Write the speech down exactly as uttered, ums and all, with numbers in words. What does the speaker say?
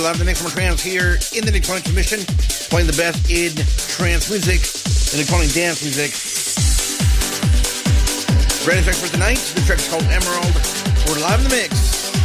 Live the next one trance here in the Electronic Commission, playing the best in trance music and electronic dance music. Ready track for tonight. The track is called Emerald. We're live in the mix.